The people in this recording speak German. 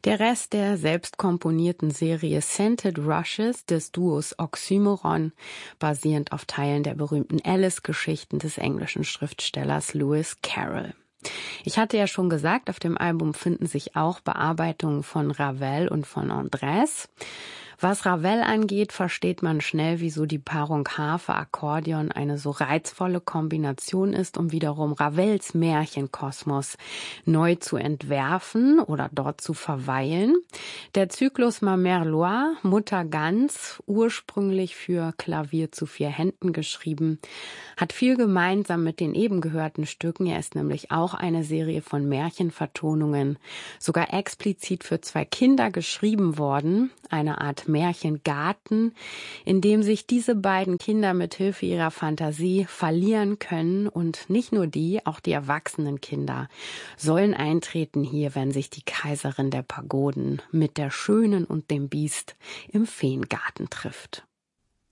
Der Rest der selbst komponierten Serie Scented Rushes des Duos Oxymoron, basierend auf Teilen der berühmten Alice-Geschichten des englischen Schriftstellers Lewis Carroll. Ich hatte ja schon gesagt, auf dem Album finden sich auch Bearbeitungen von Ravel und von Andrés. Was Ravel angeht, versteht man schnell, wieso die Paarung Harfe-Akkordeon eine so reizvolle Kombination ist, um wiederum Ravels Märchenkosmos neu zu entwerfen oder dort zu verweilen. Der Zyklus Ma Mère Loire, Mutter Gans, ursprünglich für Klavier zu 4 Händen geschrieben, hat viel gemeinsam mit den eben gehörten Stücken. Er ist nämlich auch eine Serie von Märchenvertonungen, sogar explizit für 2 Kinder geschrieben worden, eine Art Märchengarten, in dem sich diese beiden Kinder mit Hilfe ihrer Fantasie verlieren können, und nicht nur die, auch die erwachsenen Kinder sollen eintreten hier, wenn sich die Kaiserin der Pagoden mit der Schönen und dem Biest im Feengarten trifft.